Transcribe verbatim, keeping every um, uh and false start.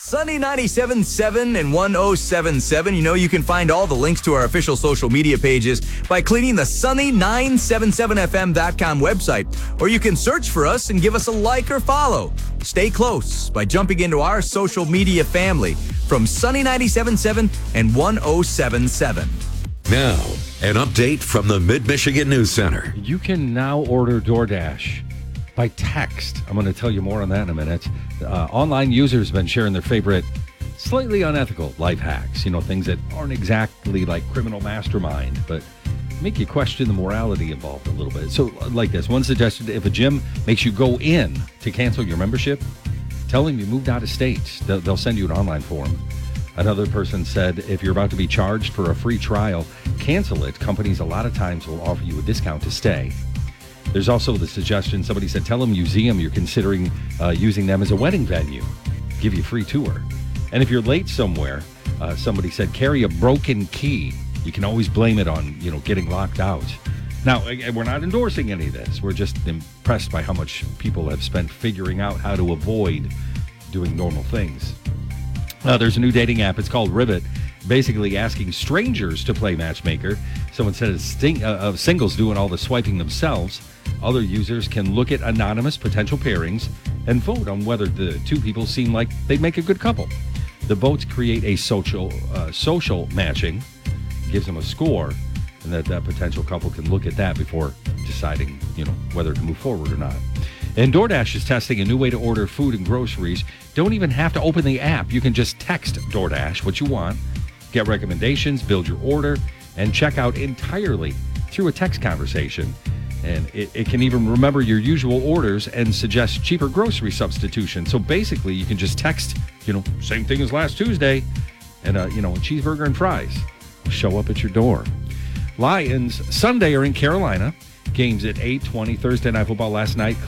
Sunny ninety-seven point seven and one oh seven point seven. You know, you can find all the links to our official social media pages by clicking the sunny nine seven seven f m dot com website, or you can search for us and give us a like or follow. Stay close by jumping into our social media family from Sunny ninety-seven point seven and one oh seven point seven. Now, an update from the Mid-Michigan News Center. You can now order DoorDash by text. I'm going to tell you more on that in a minute. Uh, online users have been sharing their favorite slightly unethical life hacks. You know, things that aren't exactly like criminal mastermind, but make you question the morality involved a little bit. So like this, one suggested, if a gym makes you go in to cancel your membership, tell them you moved out of state. They'll, they'll send you an online form. Another person said, if you're about to be charged for a free trial, cancel it. Companies a lot of times will offer you a discount to stay. There's also the suggestion, somebody said, tell a museum you're considering uh, using them as a wedding venue. Give you a free tour. And if you're late somewhere, uh, somebody said, carry a broken key. You can always blame it on, you know, getting locked out. Now, we're not endorsing any of this. We're just impressed by how much people have spent figuring out how to avoid doing normal things. Uh, there's a new dating app. It's called Ribbit, basically asking strangers to play matchmaker. Someone said it's sting, uh, of singles doing all the swiping themselves. Other users can look at anonymous potential pairings and vote on whether the two people seem like they'd make a good couple. The votes create a social uh, social matching, gives them a score, and that, that potential couple can look at that before deciding, you know, whether to move forward or not. And DoorDash is testing a new way to order food and groceries. Don't even have to open the app. You can just text DoorDash what you want, get recommendations, build your order, and check out entirely through a text conversation. And it, it can even remember your usual orders and suggest cheaper grocery substitution. So basically, you can just text, you know, same thing as last Tuesday, and, uh, you know, a cheeseburger and fries will show up at your door. Lions Sunday are in Carolina. Games at eight twenty. Thursday Night Football last night.